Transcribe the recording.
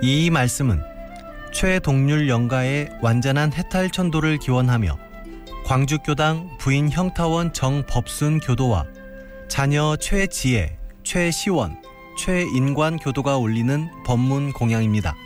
이 말씀은 최동률 영가의 완전한 해탈천도를 기원하며 광주교당 부인 형타원 정법순 교도와 자녀 최지혜, 최시원, 최인관 교도가 올리는 법문 공양입니다.